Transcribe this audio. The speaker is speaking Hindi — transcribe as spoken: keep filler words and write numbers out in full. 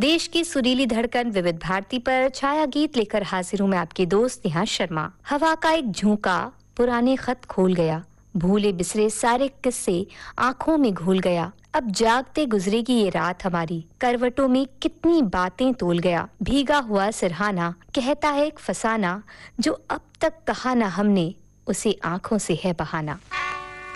देश की सुरीली धड़कन विविध भारती पर छाया गीत लेकर हाजिर हूँ मैं आपकी दोस्त नेहा शर्मा। हवा का एक झोंका पुराने खत खोल गया, भूले बिसरे सारे किस्से आंखों में घुल गया। अब जागते गुजरेगी ये रात हमारी, करवटों में कितनी बातें तोल गया। भीगा हुआ सिरहाना कहता है एक फसाना, जो अब तक कहा ना हमने उसे आंखों से है बहाना।